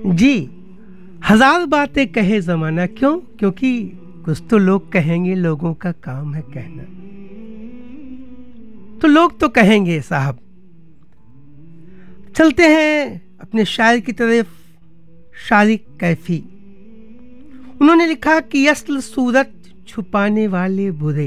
जी, हजार बातें कहे जमाना, क्यों? क्योंकि कुछ तो लोग कहेंगे, लोगों का काम है कहना। तो लोग तो कहेंगे साहब। चलते हैं अपने शायर की तरफ। शारिक कैफी, उन्होंने लिखा कि असल सूरत छुपाने वाले बुरे।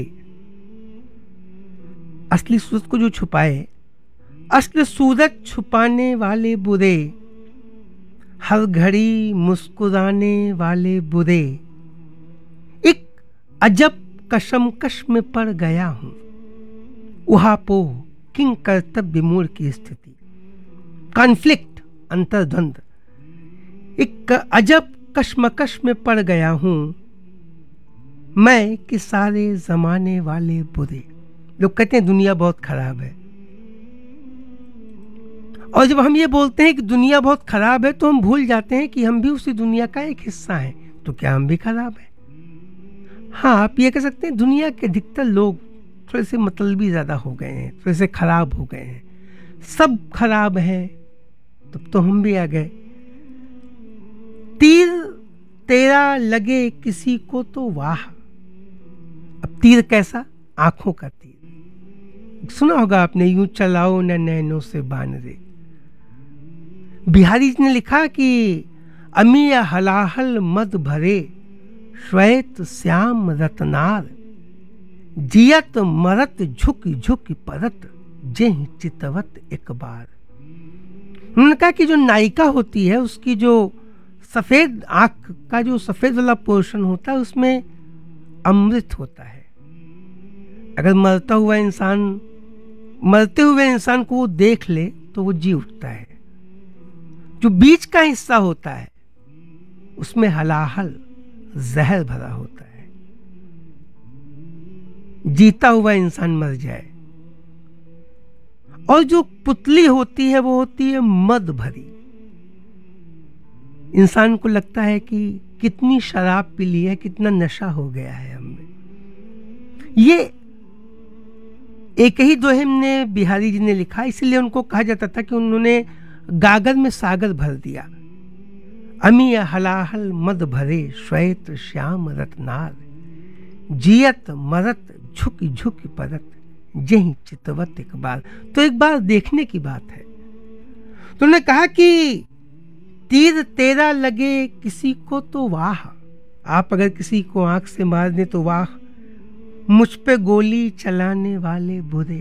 असली सूरत को जो छुपाए, असल सूरत छुपाने वाले बुरे, हर घड़ी मुस्कुराने वाले बुरे, एक अजब कशमकश में पड़ गया हूं, उहापो किंग कर्तव्य मूड की स्थिति, कॉन्फ्लिक्ट, अंतर्द्वंद, एक अजब कशमकश में पड़ गया हूं मैं कि सारे जमाने वाले बुरे। लोग कहते हैं दुनिया बहुत खराब है, और जब हम ये बोलते हैं कि दुनिया बहुत खराब है तो हम भूल जाते हैं कि हम भी उसी दुनिया का एक हिस्सा हैं। तो क्या हम भी खराब हैं? हाँ, आप ये कह सकते हैं दुनिया के अधिकतर लोग थोड़े से मतलबी ज़्यादा हो गए हैं, थोड़े से खराब हो गए हैं, सब खराब हैं, तब तो हम भी आ गए। तीर तेरा लगे किसी को तो वाह। अब तीर कैसा? आंखों का तीर। सुना होगा आपने, यूं चलाओ न नैनों से बान रे। बिहारी जी ने लिखा कि अमिया हलाहल मद भरे, श्वेत श्याम रतनार, जियत मरत झुक झुक परत, जेह चितवत एक बार। उन्होंने कहा कि जो नायिका होती है, उसकी जो सफेद आंख का जो सफेद वाला पोर्शन होता है, उसमें अमृत होता है। अगर मरते हुए इंसान को वो देख ले तो वो जी उठता है। जो बीच का हिस्सा होता है उसमें हलाहल जहर भरा होता है। जीता हुआ इंसान मर जाए। और जो पुतली होती है वो होती है मद भरी। इंसान को लगता है कि कितनी शराब पी ली है, कितना नशा हो गया है हमें। ये एक ही दोहे में बिहारी जी ने लिखा, इसलिए उनको कहा जाता था कि उन्होंने गागर में सागर भर दिया। अमिया हलाहल मद भरे, श्वेत श्याम रत्नार, जियत मरत झुक झुक परत, जही चितवत एक बार। तो एक बार देखने की बात है। तो उन्होंने कहा कि तीर तेरा लगे किसी को तो वाह। आप अगर किसी को आंख से मार दें तो वाह, मुझ पे गोली चलाने वाले बुरे।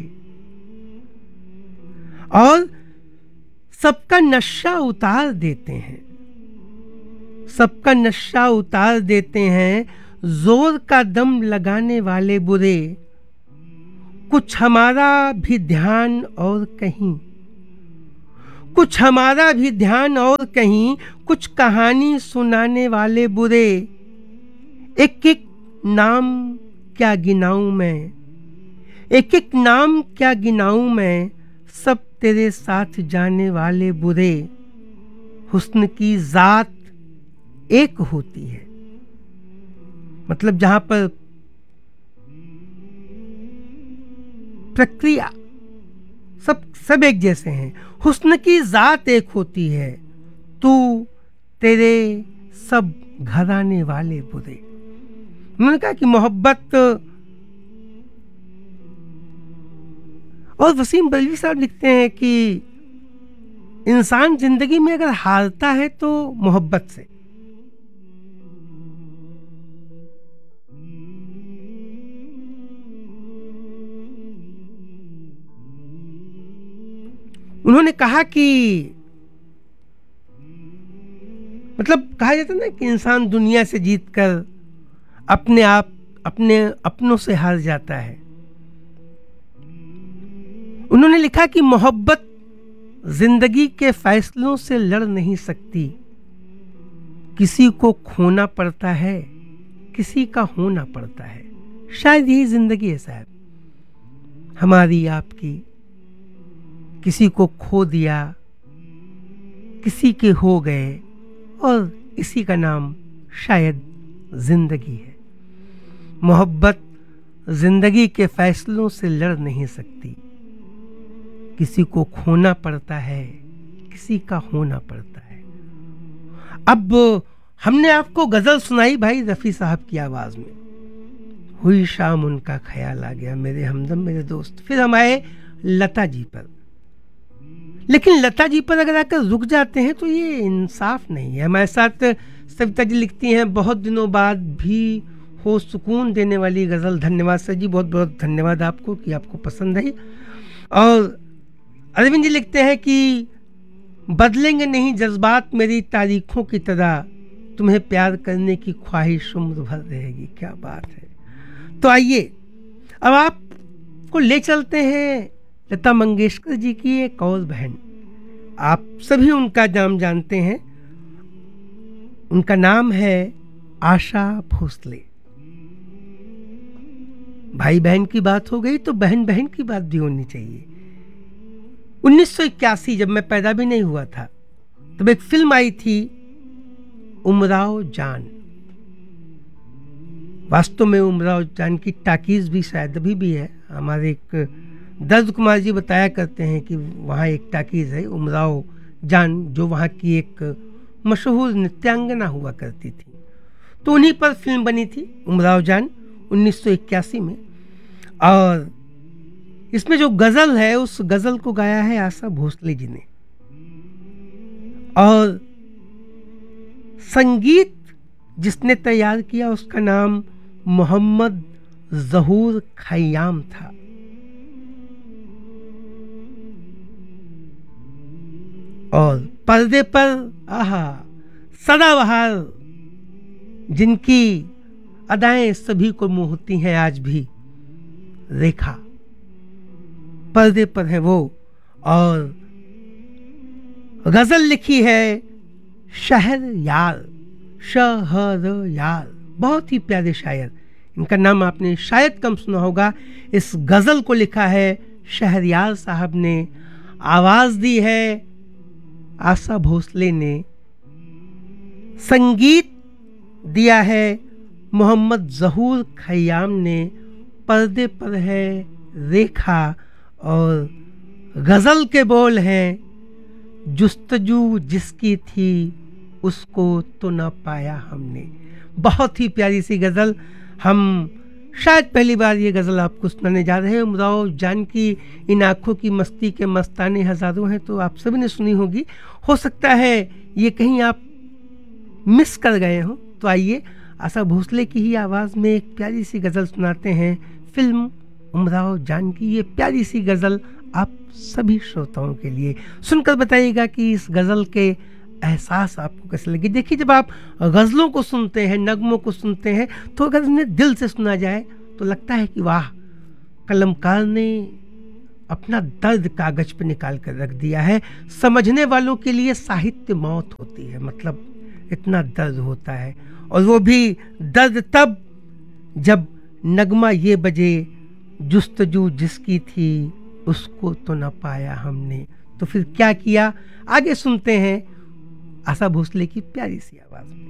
और सबका नशा उतार देते हैं, सबका नशा उतार देते हैं, जोर का दम लगाने वाले बुरे। कुछ हमारा भी ध्यान और कहीं, कुछ हमारा भी ध्यान और कहीं, कुछ कहानी सुनाने वाले बुरे। एक एक नाम क्या गिनाऊं मैं, एक एक नाम क्या गिनाऊं मैं, सब तेरे साथ जाने वाले बुरे। हुस्न की जात एक होती है, मतलब जहां पर प्रक्रिया सब एक जैसे हैं। हुस्न की जात एक होती है, तू तेरे सब घराने वाले बुरे। उन्होंने कहा कि मोहब्बत। और वसीम बल्वी साहब लिखते हैं कि इंसान जिंदगी में अगर हारता है तो मोहब्बत से। उन्होंने कहा कि मतलब कहा जाता है ना कि इंसान दुनिया से जीतकर अपने अपनों से हार जाता है। उन्होंने लिखा कि मोहब्बत जिंदगी के फैसलों से लड़ नहीं सकती, किसी को खोना पड़ता है, किसी का होना पड़ता है। शायद यही जिंदगी है साहब, हमारी आपकी। किसी को खो दिया, किसी के हो गए, और इसी का नाम शायद जिंदगी है। मोहब्बत जिंदगी के फैसलों से लड़ नहीं सकती, किसी को खोना पड़ता है, किसी का होना पड़ता है। अब हमने आपको गजल सुनाई भाई रफ़ी साहब की आवाज़ में, हुई शाम उनका ख्याल आ गया, मेरे हमदम मेरे दोस्त। फिर हम आए लता जी पर, लेकिन लता जी पर अगर आकर रुक जाते हैं तो ये इंसाफ नहीं है। हमारे साथ सविता जी लिखती हैं, बहुत दिनों बाद भी हो सुकून देने वाली गज़ल। धन्यवाद सर जी, बहुत बहुत धन्यवाद आपको कि आपको पसंद आई। और अरविंद जी लिखते हैं कि बदलेंगे नहीं जज्बात मेरी तारीखों की तरह, तुम्हें प्यार करने की ख्वाहिश उम्र भर रहेगी। क्या बात है। तो आइए अब आपको ले चलते हैं लता मंगेशकर जी की एक और बहन। आप सभी उनका नाम जानते हैं, उनका नाम है आशा भोसले। भाई बहन की बात हो गई तो बहन बहन की बात भी होनी चाहिए। 1981 जब मैं पैदा भी नहीं हुआ था तब एक फिल्म आई थी उमराव जान। वास्तव में उमराव जान की टाकीज भी शायद अभी भी है। हमारे एक दर्द कुमार जी बताया करते हैं कि वहाँ एक टाकीज है उमराव जान, जो वहाँ की एक मशहूर नृत्यांगना हुआ करती थी। तो उन्हीं पर फिल्म बनी थी उमराव जान 1981 में। और इसमें जो गज़ल है उस गज़ल को गाया है आशा भोसले जी ने, और संगीत जिसने तैयार किया उसका नाम मोहम्मद ज़हूर खयाम था। और पर्दे पर आहा सदाबहार जिनकी अदाएं सभी को मोहती हैं आज भी, रेखा पर्दे पर है वो। और गजल लिखी है शहरयार, शहरयार, बहुत ही प्यारे शायर। इनका नाम आपने शायद कम सुना होगा। इस गजल को लिखा है शहरयार साहब ने, आवाज दी है आशा भोसले ने, संगीत दिया है मोहम्मद ज़हूर खयाम ने, पर्दे पर है रेखा। और गज़ल के बोल हैं जुस्तजू जिसकी थी उसको तो न पाया हमने। बहुत ही प्यारी सी गज़ल। हम शायद पहली बार ये गज़ल आपको सुनाने जा रहे हैं। उमराव जान की इन आँखों की मस्ती के मस्ताने हज़ारों हैं, तो आप सभी ने सुनी होगी। हो सकता है ये कहीं आप मिस कर गए हों। तो आइए आशा भोसले की ही आवाज़ में एक प्यारी सी गज़ल सुनाते हैं फिल्म उमराव जान की। ये प्यारी सी गज़ल आप सभी श्रोताओं के लिए सुनकर बताइएगा कि इस गज़ल के एहसास आपको कैसे लगे। देखिए, जब आप गज़लों को सुनते हैं, नगमों को सुनते हैं, तो अगर उन्हें दिल से सुना जाए तो लगता है कि वाह, कलमकार ने अपना दर्द कागज पर निकाल कर रख दिया है। समझने वालों के लिए साहित्य मौत होती है, मतलब इतना दर्द होता है। और वो भी दर्द तब जब नगमा ये बजे जुस्तजू जिसकी थी उसको तो न पाया हमने। तो फिर क्या किया, आगे सुनते हैं आशा भोसले की प्यारी सी आवाज़ में।